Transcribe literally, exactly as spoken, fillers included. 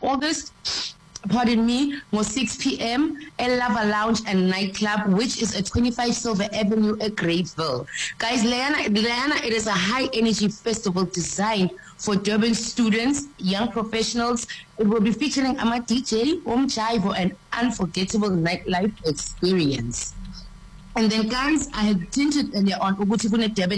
August, pardon me, was six p.m. El Lava Lounge and Nightclub, which is at twenty-five Silver Avenue at Grapeville. Guys, Leana, Leana, it is a high energy festival designed for Durban students, young professionals. It will be featuring Ama D J, Om Jaivo, and unforgettable nightlife experience. And then, guys, I had hinted earlier on Ubuntu Durban